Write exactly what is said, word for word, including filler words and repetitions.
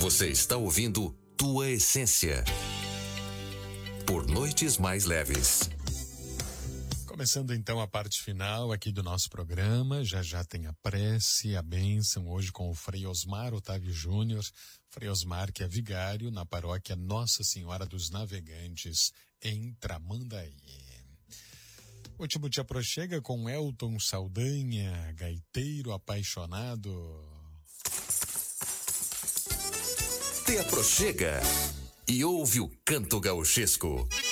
Você está ouvindo Tua Essência por Noites Mais Leves. Começando então a parte final aqui do nosso programa, já já tem a prece, a bênção, hoje com o Frei Osmar Otávio Júnior, Frei Osmar que é vigário na paróquia Nossa Senhora dos Navegantes, em Tramandaí. O último te aproxega com Elton Saldanha, gaiteiro apaixonado. Te aproxega e ouve o canto gauchesco.